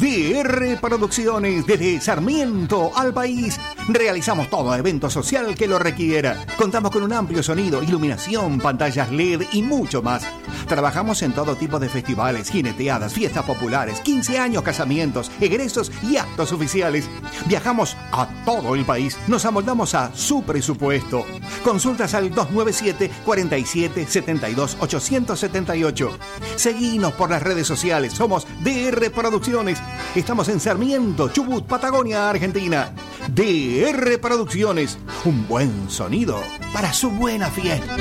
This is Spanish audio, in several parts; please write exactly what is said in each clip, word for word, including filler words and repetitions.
D R Producciones, desde Sarmiento al país. Realizamos todo evento social que lo requiera. Contamos con un amplio sonido, iluminación, pantallas L E D y mucho más. Trabajamos en todo tipo de festivales, jineteadas, fiestas populares, quince años, casamientos, egresos y actos oficiales. Viajamos a todo el país. Nos amoldamos a su presupuesto. Consultas al dos nueve siete, cuatro siete, siete dos, ocho siete ocho. Seguinos por las redes sociales. Somos D R Producciones. Estamos en Sarmiento, Chubut, Patagonia, Argentina. D R Producciones. Un buen sonido para su buena fiesta.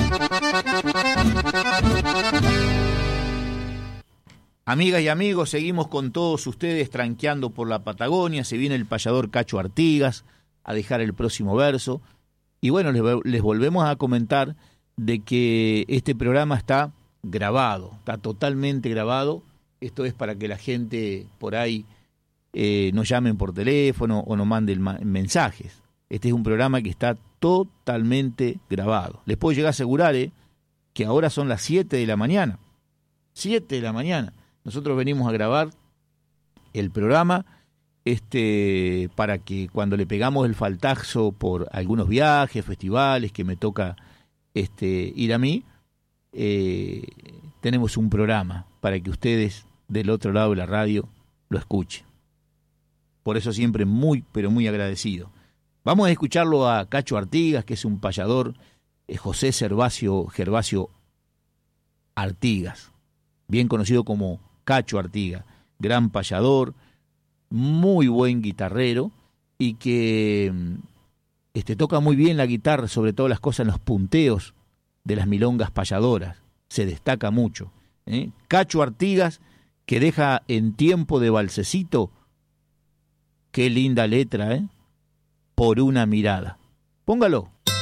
Amigas y amigos, seguimos con todos ustedes tranqueando por la Patagonia. Se viene el payador Cacho Artigas a dejar el próximo verso. Y bueno, les, les volvemos a comentar de que este programa está grabado, está totalmente grabado. Esto es para que la gente por ahí eh, nos llamen por teléfono o nos manden ma- mensajes. Este es un programa que está totalmente grabado. Les puedo llegar a asegurar eh, que ahora son las siete de la mañana. siete de la mañana. Nosotros venimos a grabar el programa este, para que cuando le pegamos el faltazo por algunos viajes, festivales que me toca este, ir a mí, eh, tenemos un programa para que ustedes del otro lado de la radio lo escuchen. Por eso siempre muy, pero muy agradecido. Vamos a escucharlo a Cacho Artigas, que es un payador, eh, José Gervasio, Gervasio Artigas, bien conocido como Cacho Artigas, gran payador, muy buen guitarrero y que este, toca muy bien la guitarra, sobre todo las cosas en los punteos de las milongas payadoras, se destaca mucho. ¿eh? Cacho Artigas, que deja en tiempo de balsecito, qué linda letra, ¿eh? Por una mirada. Póngalo.